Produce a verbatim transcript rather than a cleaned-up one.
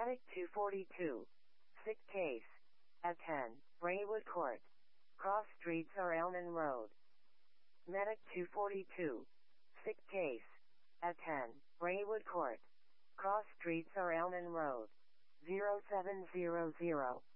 Medic two forty-two. Sick case. At ten, Braywood Court. Cross Streets or Elman Road. Medic two forty-two. Sick case. At ten, Braywood Court. Cross Streets or Elman Road. zero seven zero zero.